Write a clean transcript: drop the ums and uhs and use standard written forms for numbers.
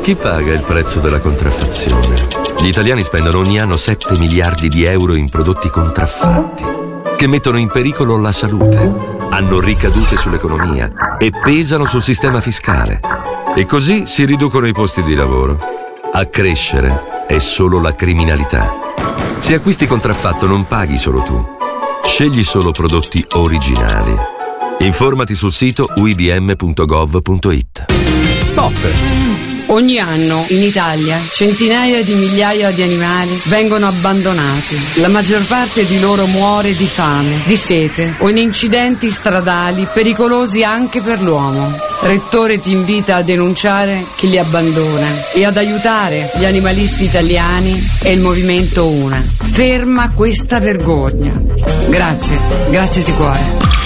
Chi paga il prezzo della contraffazione? Gli italiani spendono ogni anno 7 miliardi di euro in prodotti contraffatti, che mettono in pericolo la salute, hanno ricadute sull'economia e pesano sul sistema fiscale. E così si riducono i posti di lavoro. A crescere è solo la criminalità. Se acquisti contraffatto non paghi solo tu. Scegli solo prodotti originali. Informati sul sito uibm.gov.it. Spot. Ogni anno in Italia centinaia di migliaia di animali vengono abbandonati. La maggior parte di loro muore di fame, di sete o in incidenti stradali pericolosi anche per l'uomo. Rettore ti invita a denunciare chi li abbandona e ad aiutare gli animalisti italiani e il movimento UNA. Ferma questa vergogna. Grazie di cuore.